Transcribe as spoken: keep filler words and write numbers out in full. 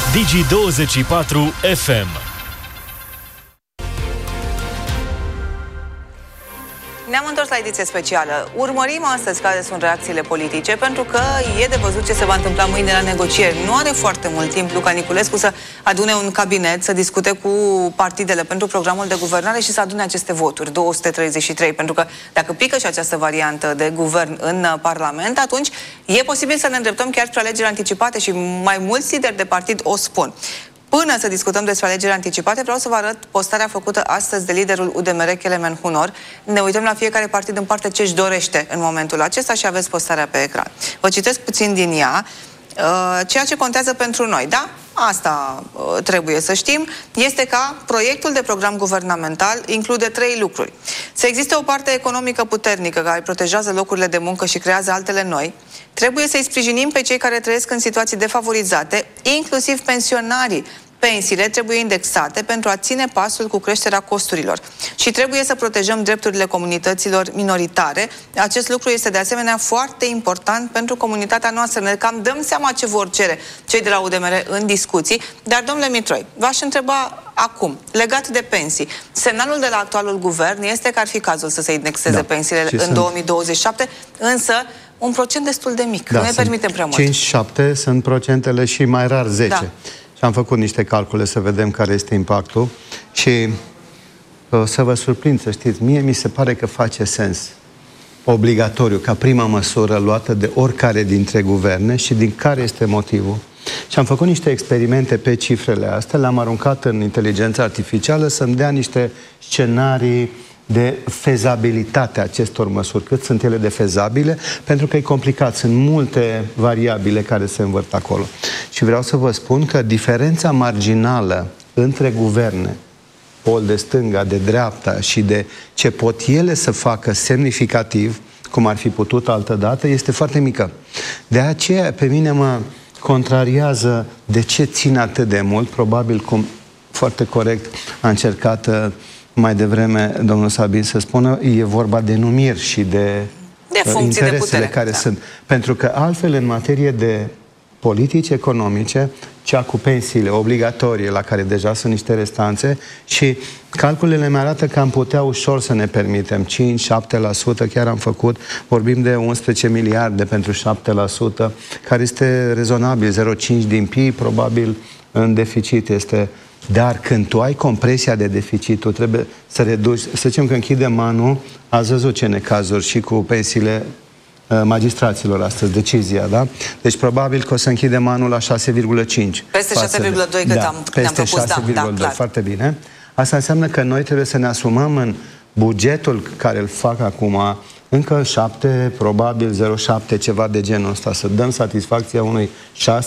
Digi douăzeci și patru F M. Ne-am întors la ediție specială. Urmărim astăzi care sunt reacțiile politice, pentru că e de văzut ce se va întâmpla mâine la negocieri. Nu are foarte mult timp Luca Niculescu să adune un cabinet, să discute cu partidele pentru programul de guvernare și să adune aceste voturi, două sute treizeci și trei, pentru că dacă pică și această variantă de guvern în Parlament, atunci e posibil să ne îndreptăm chiar spre alegeri anticipate și mai mulți lideri de partid o spun. Până să discutăm despre alegeri anticipate, vreau să vă arăt postarea făcută astăzi de liderul U D M R, Kelemen Hunor. Ne uităm la fiecare partid în parte ce își dorește în momentul acesta și aveți postarea pe ecran. Vă citesc puțin din ea. Ceea ce contează pentru noi, da? Asta trebuie să știm, este ca proiectul de program guvernamental include trei lucruri. Să existe o parte economică puternică care protejează locurile de muncă și creează altele noi. Trebuie să-i sprijinim pe cei care trăiesc în situații defavorizate, inclusiv pensionarii. Pensiile trebuie indexate pentru a ține pasul cu creșterea costurilor. Și trebuie să protejăm drepturile comunităților minoritare. Acest lucru este de asemenea foarte important pentru comunitatea noastră. Ne cam dăm seama ce vor cere cei de la U D M R în discuții. Dar, domnule Mitroi, v-aș întreba acum, legat de pensii. Semnalul de la actualul guvern este că ar fi cazul să se indexeze da. pensiile și în sunt... două mii douăzeci și șapte, însă un procent destul de mic. Da, nu ne permitem prea mult. cinci șapte sunt procentele și mai rar zece. Da. Și am făcut niște calcule să vedem care este impactul și uh, să vă surprind, să știți, mie mi se pare că face sens obligatoriu, ca prima măsură luată de oricare dintre guverne și din care este motivul. Și am făcut niște experimente pe cifrele astea, le-am aruncat în inteligența artificială să-mi dea niște scenarii de fezabilitate a acestor măsuri, cât sunt ele de fezabile, pentru că e complicat, sunt multe variabile care se învârt acolo. Și vreau să vă spun că diferența marginală între guverne, pol de stânga, de dreapta și de ce pot ele să facă semnificativ, cum ar fi putut altădată, este foarte mică. De aceea, pe mine mă contrariază de ce țin atât de mult, probabil cum foarte corect a încercat mai devreme domnul Sabin să spună, e vorba de numiri și de, de uh, interesele de care da. sunt. Pentru că altfel, în materie de politici economice, cea cu pensiile obligatorii, la care deja sunt niște restanțe, și calculele mi arată că am putea ușor să ne permitem cinci șapte la sută, chiar am făcut, vorbim de unsprezece miliarde pentru șapte la sută, care este rezonabil, zero virgulă cinci din P I B, probabil în deficit este. Dar când tu ai compresia de deficit, tu trebuie să reduci, să zicem că închidem anul, ați văzut ce necazuri și cu pensiile uh, magistraților astăzi, decizia, da? Deci probabil că o să închidem anul la șase virgulă cinci. Peste șase virgulă doi cât da, am, ne-am propus, șase virgulă doi, da, da, foarte bine. Asta înseamnă că noi trebuie să ne asumăm în bugetul care îl fac acum încă șapte, probabil zero virgulă șapte, ceva de genul ăsta, să dăm satisfacția unui șase